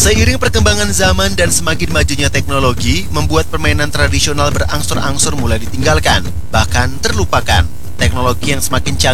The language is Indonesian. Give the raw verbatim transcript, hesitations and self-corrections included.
Seiring perkembangan zaman dan semakin majunya teknologi, membuat permainan tradisional berangsur-angsur mulai ditinggalkan, bahkan terlupakan. Teknologi yang semakin canggih